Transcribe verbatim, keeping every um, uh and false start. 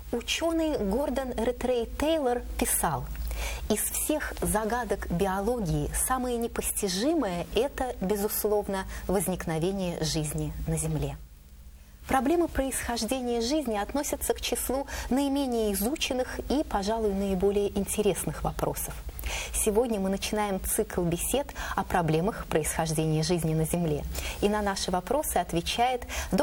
Ученый Гордон Реттрей Тейлор писал: из всех загадок биологии самое непостижимое – это, безусловно, возникновение жизни на Земле. Проблемы происхождения жизни относятся к числу наименее изученных и, пожалуй, наиболее интересных вопросов. Сегодня мы начинаем цикл бесед о проблемах происхождения жизни на Земле. И на наши вопросы отвечает доктор